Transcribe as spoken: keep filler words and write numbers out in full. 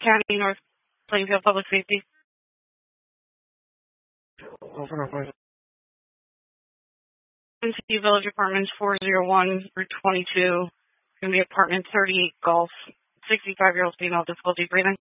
County, North Plainfield Public Safety. Open up, please. City Village Apartments four oh one through twenty-two. Going to be apartment thirty-eight Golf. sixty-five-year-old female, difficulty breathing.